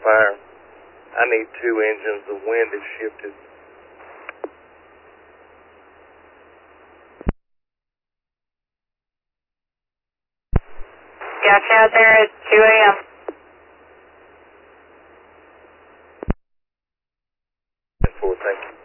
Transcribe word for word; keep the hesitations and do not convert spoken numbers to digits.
fire. I need two engines. The wind has shifted. Gotcha out there at two A M ten four, thank you.